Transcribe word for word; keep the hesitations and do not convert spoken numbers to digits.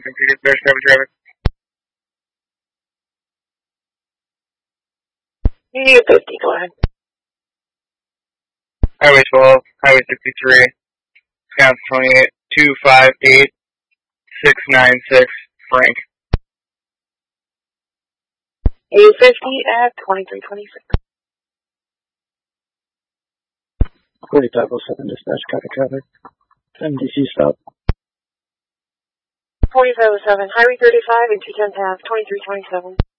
completed. There's cover traffic. U fifty, go ahead. Highway twelve, Highway sixty-three, Wisconsin twenty-eight, two five eight, six nine six, Frank. U fifty at twenty-three twenty-six. forty-five oh seven dispatch, copy traffic. M D C stop. forty-five oh seven, Highway thirty-five and two ten path, twenty-three twenty-seven.